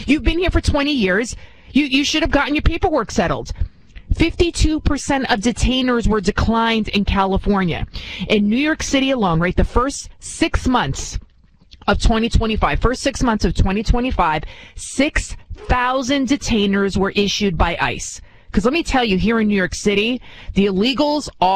You've been here for 20 years. You should have gotten your paperwork settled. 52% of detainers were declined in California. In New York City alone, right, the first 6 months of 2025, 6,000 detainers were issued by ICE. Because let me tell you, here in New York City, the illegals